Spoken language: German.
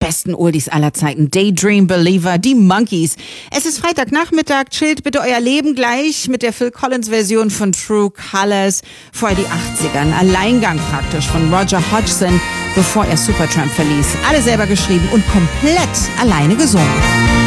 besten Oldies aller Zeiten. Daydream Believer, die Monkees. Es ist Freitagnachmittag, chillt bitte euer Leben gleich mit der Phil Collins Version von True Colors. Vorher die 80er, ein Alleingang praktisch von Roger Hodgson, bevor er Supertramp verließ. Alle selber geschrieben und komplett alleine gesungen.